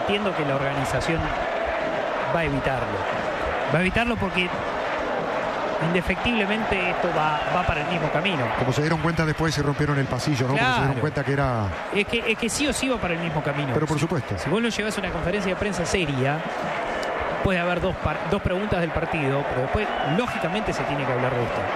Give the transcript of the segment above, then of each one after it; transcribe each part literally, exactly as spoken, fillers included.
entiendo que la organización va a evitarlo. Va a evitarlo porque indefectiblemente esto va, va para el mismo camino. Como se dieron cuenta después se rompieron el pasillo, ¿no? Claro. Porque se dieron cuenta que era... Es que, es que sí o sí va para el mismo camino. Pero por si, supuesto. Si vos lo llevas a una conferencia de prensa seria, puede haber dos, par, dos preguntas del partido, pero después, lógicamente, se tiene que hablar de esto.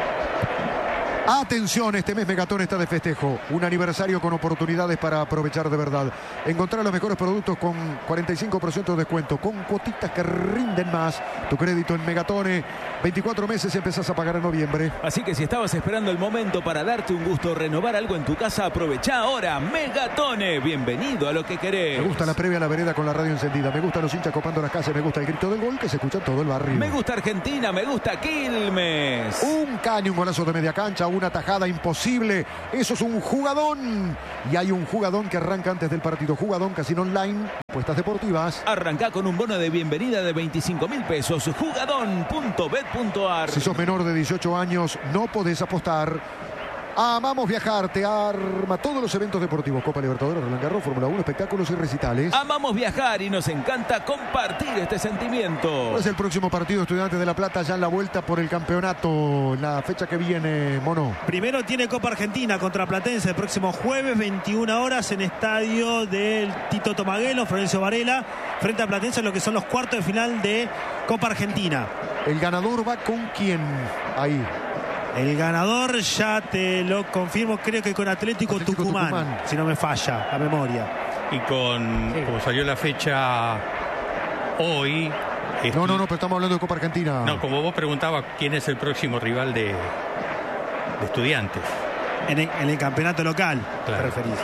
Atención, este mes Megatón está de festejo. Un aniversario con oportunidades para aprovechar de verdad. Encontrar los mejores productos con cuarenta y cinco por ciento de descuento, con cuotitas que rinden más. Tu crédito en Megatone. veinticuatro meses empezás a pagar en noviembre. Así que si estabas esperando el momento para darte un gusto, renovar algo en tu casa, aprovecha ahora. Megatone, bienvenido a lo que querés. Me gusta la previa a la vereda con la radio encendida. Me gustan los hinchas copando las casas. Me gusta el grito del gol que se escucha en todo el barrio. Me gusta Argentina, me gusta Quilmes. Un caño, un golazo de media cancha, una tajada imposible. Eso es un jugadón. Y hay un jugadón que arranca antes del partido. Jugadón, casino online, apuestas deportivas. Arrancá con un bono de bienvenida de veinticinco mil pesos. Jugadón punto bet punto ar. Si sos menor de dieciocho años, no podés apostar. Amamos viajar, te arma todos los eventos deportivos. Copa Libertadores, Roland Garros, Fórmula uno, espectáculos y recitales. Amamos viajar y nos encanta compartir este sentimiento. Es el próximo partido Estudiantes de La Plata, ya en la vuelta por el campeonato. La fecha que viene, Mono. Primero tiene Copa Argentina contra Platense el próximo jueves, veintiuna horas, en estadio del Tito Tomaguelo, Florencio Varela, frente a Platense, en lo que son los cuartos de final de Copa Argentina. ¿El ganador va con quién ahí? El ganador ya te lo confirmo, creo que con Atlético, Atlético Tucumán, Tucumán, si no me falla la memoria. Y con, sí. como salió la fecha hoy... No, no, no, pero estamos hablando de Copa Argentina. No, como vos preguntabas, ¿quién es el próximo rival de, de Estudiantes? En el, en el campeonato local, claro. ¿Te referís?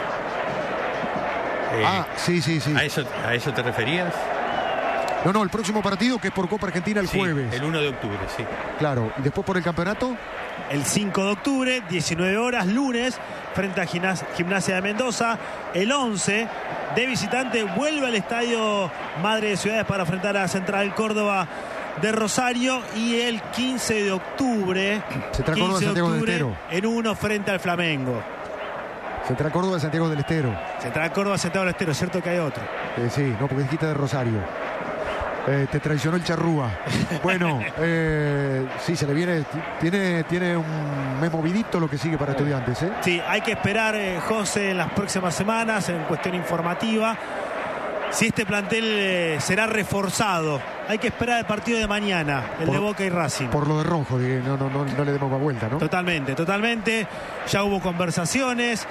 Eh, ah, sí, sí, sí. ¿A eso, ¿A eso te referías? No, no, el próximo partido que es por Copa Argentina el sí, jueves. El uno de octubre, sí. Claro, y después por el campeonato... El cinco de octubre, diecinueve horas, lunes, frente a Gimnasia de Mendoza. El once de visitante vuelve al estadio Madre de Ciudades para enfrentar a Central Córdoba de Rosario. Y el quince de octubre, Central Córdoba de Santiago del Estero, en uno frente al Flamengo. Central Córdoba de Santiago del Estero. Central Córdoba de Santiago del Estero, cierto que hay otro. Eh, sí, no, porque dijiste de Rosario. Eh, te traicionó el charrúa. Bueno, eh, sí, se le viene. Tiene, tiene un mes movidito lo que sigue para Estudiantes, ¿eh? Sí, hay que esperar, eh, José, en las próximas semanas, en cuestión informativa, si este plantel eh, será reforzado. Hay que esperar el partido de mañana, el por, de Boca y Racing. Por lo de Rojo, no, no, no, no le demos más vuelta, ¿no? Totalmente, totalmente. Ya hubo conversaciones,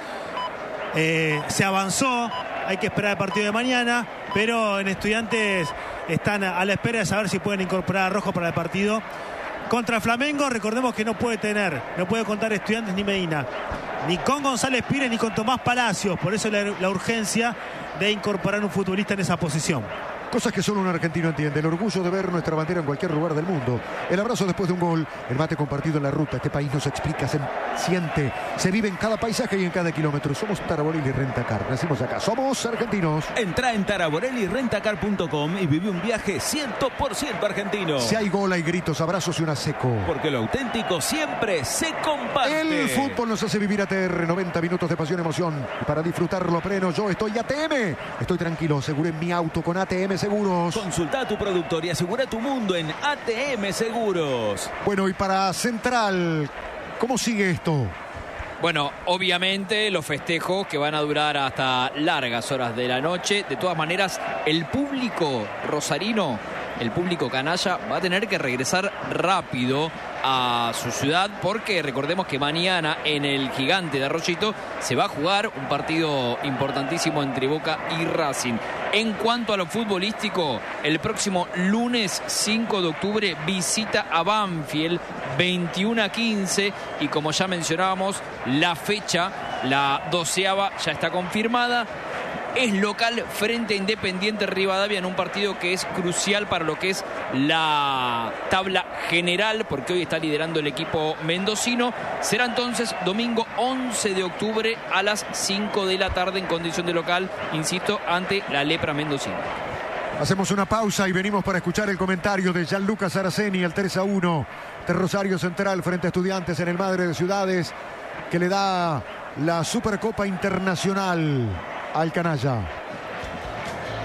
eh, se avanzó. Hay que esperar el partido de mañana, pero en Estudiantes están a la espera de saber si pueden incorporar a Rojo para el partido contra Flamengo. Recordemos que no puede tener, no puede contar Estudiantes ni Medina, ni con González Pires ni con Tomás Palacios. Por eso la, la urgencia de incorporar un futbolista en esa posición. Cosas que solo un argentino entiende. El orgullo de ver nuestra bandera en cualquier lugar del mundo. El abrazo después de un gol. El mate compartido en la ruta. Este país no se explica, se siente. Se vive en cada paisaje y en cada kilómetro. Somos Taraborelli Rentacar. Nacimos acá. Somos argentinos. Entrá en taraborelli rentacar punto com y vive un viaje cien por ciento argentino. Si hay gol, hay gritos, abrazos y una seco. Porque lo auténtico siempre se comparte. El fútbol nos hace vivir A T R. noventa minutos de pasión y emoción. Y para disfrutarlo pleno, yo estoy A T M. Estoy tranquilo. Aseguré mi auto con A T M Seguros. Consulta a tu productor y asegura tu mundo en A T M Seguros. Bueno, y para Central, ¿cómo sigue esto? Bueno, obviamente los festejos que van a durar hasta largas horas de la noche. De todas maneras, el público rosarino, el público canalla, va a tener que regresar rápido a su ciudad, porque recordemos que mañana en el Gigante de Arroyito se va a jugar un partido importantísimo entre Boca y Racing. En cuanto a lo futbolístico, el próximo lunes cinco de octubre visita a Banfield, veintiuno a quince, y como ya mencionábamos, la fecha, la doceava, ya está confirmada. Es local frente a Independiente Rivadavia en un partido que es crucial para lo que es la tabla general, porque hoy está liderando el equipo mendocino. Será entonces domingo once de octubre a las cinco de la tarde en condición de local, insisto, ante la lepra mendocina. Hacemos una pausa y venimos para escuchar el comentario de Gianluca Saraceni, el tres a uno de Rosario Central frente a Estudiantes en el Madre de Ciudades, que le da la Supercopa Internacional al canalla.